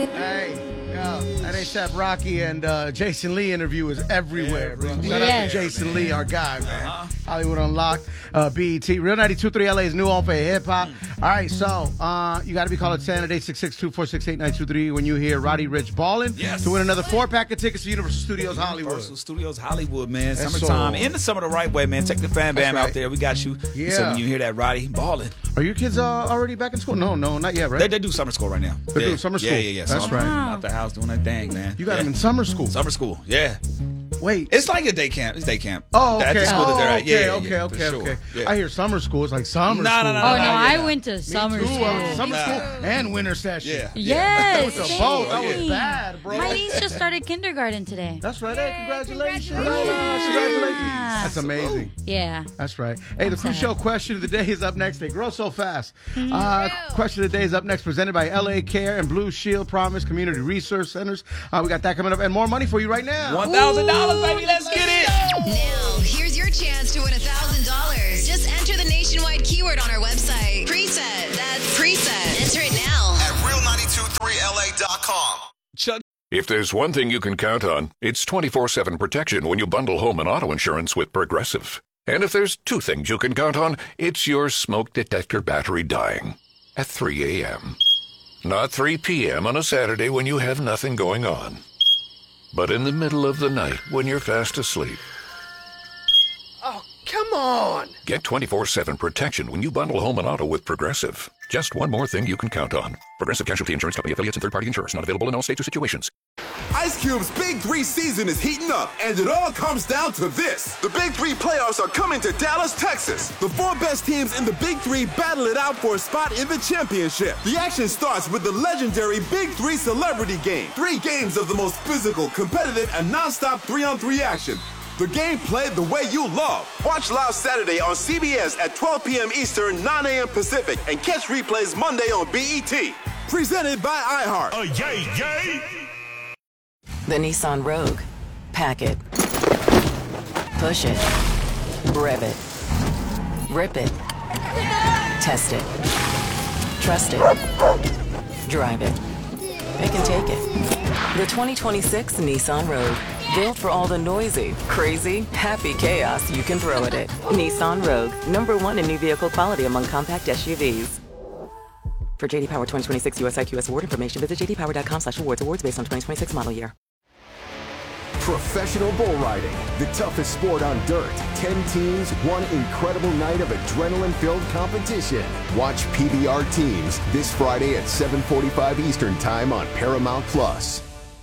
Hey, that A$AP Rocky and Jason Lee interview is everywhere, bro. Shout out to Jason Lee, our guy, man. Hollywood Unlocked, BET. Real 92.3 LA's new home for hip-hop. All right, so you got to be called at 10 at 866-246-8923 when you hear Roddy Ricch ballin' to win another 4-pack of tickets to Universal Studios Hollywood. Universal Studios Hollywood, man. Summertime. In the summer the right way, man. Take the fan bam out there. We got you. Yeah. So when you hear that Roddy ballin'. Are your kids already back in school? No, not yet, right? They do summer school right now. They do summer school? Yeah. That's so right. Out the house doing that thing, man. You got them in summer school? Summer school, yeah. Wait. It's like a day camp. It's day camp. Oh, okay. At the school that they're at. Okay. Sure. Yeah. I hear summer school. It's like summer school. No. I went to summer school. Summer school and winter session. Yes. That was that was bad, bro. My niece just started kindergarten today. That's right. Hey, congratulations. Congratulations. That's amazing. Yeah. That's right. Hey, the pre-show question of the day is up next. They grow so fast. Question of the day is up next, presented by LA Care and Blue Shield Promise Community Resource Centers. We got that coming up and more money for you right now. $1,000, baby. Let's get it. Now, here's your chance to win $1,000. Just enter the nationwide keyword on our website. Preset. That's Preset. Enter it now at real923la.com. If there's one thing you can count on, it's 24/7 protection when you bundle home and auto insurance with Progressive. And if there's two things you can count on, it's your smoke detector battery dying at 3 a.m. Not 3 p.m. on a Saturday when you have nothing going on, but in the middle of the night when you're fast asleep. Oh, come on. Get 24/7 protection when you bundle home and auto with Progressive. Just one more thing you can count on. Progressive Casualty Insurance Company affiliates and third-party insurers. Not available in all states or situations. Ice Cube's Big 3 season is heating up, and it all comes down to this. The Big 3 playoffs are coming to Dallas, Texas. The 4 best teams in the Big 3 battle it out for a spot in the championship. The action starts with the legendary Big 3 Celebrity Game. 3 games of the most physical, competitive, and non-stop 3-on-3 action. The game played the way you love. Watch live Saturday on CBS at 12 p.m. Eastern, 9 a.m. Pacific, and catch replays Monday on BET. Presented by iHeart. Yay! The Nissan Rogue. Pack it. Push it. Rev it. Rip it. Test it. Trust it. Drive it. It can take it. The 2026 Nissan Rogue. Built for all the noisy, crazy, happy chaos you can throw at it. Nissan Rogue. #1 in new vehicle quality among compact SUVs. For JD Power 2026 US IQS award information, visit jdpower.com/awards. Awards based on 2026 model year. Professional bull riding, the toughest sport on dirt. 10 teams, one incredible night of adrenaline-filled competition. Watch PBR Teams this Friday at 7:45 Eastern Time on Paramount Plus.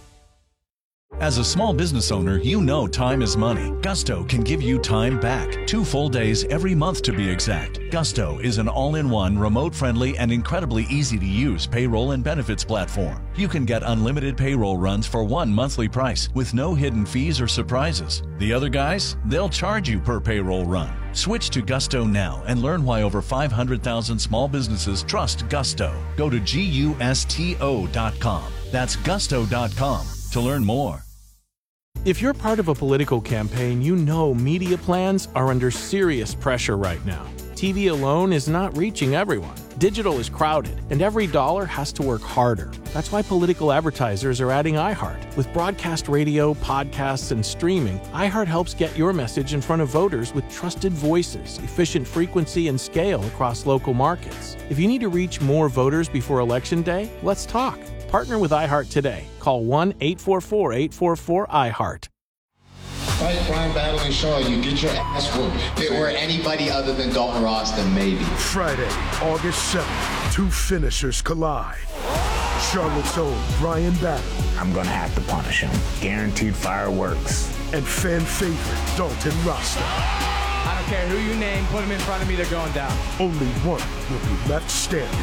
As a small business owner, you know time is money. Gusto can give you time back. 2 full days every month to be exact. Gusto is an all-in-one, remote-friendly, and incredibly easy-to-use payroll and benefits platform. You can get unlimited payroll runs for one monthly price with no hidden fees or surprises. The other guys, they'll charge you per payroll run. Switch to Gusto now and learn why over 500,000 small businesses trust Gusto. Go to GUSTO.com. That's Gusto.com to learn more. If you're part of a political campaign, you know media plans are under serious pressure right now. TV alone is not reaching everyone. Digital is crowded, and every dollar has to work harder. That's why political advertisers are adding iHeart. With broadcast radio, podcasts, and streaming, iHeart helps get your message in front of voters with trusted voices, efficient frequency, and scale across local markets. If you need to reach more voters before Election Day, let's talk. Partner with iHeart today. Call 1-844-844-iHeart. Fight Brian Battling Shaw, you get your ass whooped. If it were anybody other than Dalton Ross, then maybe. Friday, August 7th, 2 finishers collide. Charlotte's own Brian Battling. I'm gonna have to punish him. Guaranteed fireworks. And fan favorite Dalton Rasta. I don't care who you name, put him in front of me, they're going down. Only one will be left standing.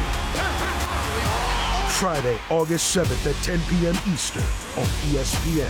Friday, August 7th at 10 p.m. Eastern on ESPN.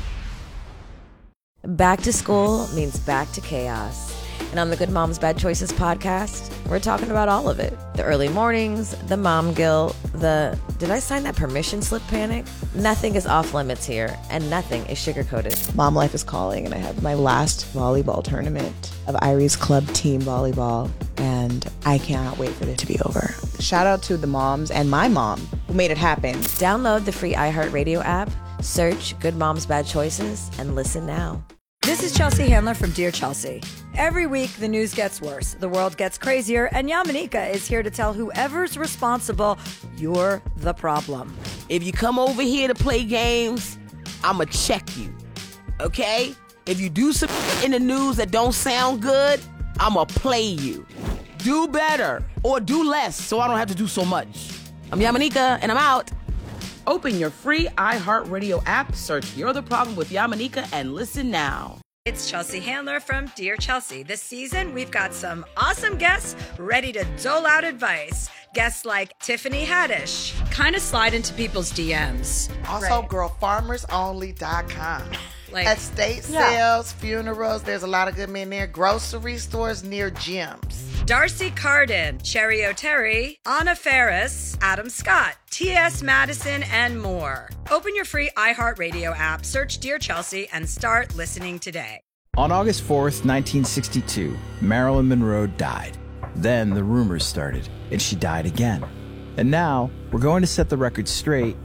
Back to school means back to chaos. And on the Good Moms Bad Choices podcast, we're talking about all of it. The early mornings, the mom guilt, the did I sign that permission slip panic? Nothing is off limits here, and nothing is sugar-coated. Mom life is calling, and I have my last volleyball tournament of Irie's Club Team Volleyball, and I cannot wait for it to be over. Shout out to the moms and my mom, made it happen. Download the free iHeartRadio app, search Good Moms Bad Choices, and listen now. This is Chelsea Handler from Dear Chelsea. Every week, the news gets worse, the world gets crazier, and Yamanika is here to tell whoever's responsible, you're the problem. If you come over here to play games, I'ma check you, okay? If you do some in the news that don't sound good, I'ma play you. Do better or do less so I don't have to do so much. I'm Yamanika, and I'm out. Open your free iHeartRadio app, search You're the Problem with Yamanika, and listen now. It's Chelsea Handler from Dear Chelsea. This season, we've got some awesome guests ready to dole out advice. Guests like Tiffany Haddish, kind of slide into people's DMs. Also, girlfarmersonly.com. Like estate sales, funerals, there's a lot of good men there. Grocery stores near gyms. Darcy Carden, Cherry O'Terry, Anna Ferris, Adam Scott, T.S. Madison, and more. Open your free iHeartRadio app, search Dear Chelsea, and start listening today. On August 4th, 1962, Marilyn Monroe died. Then the rumors started, and she died again. And now, we're going to set the record straight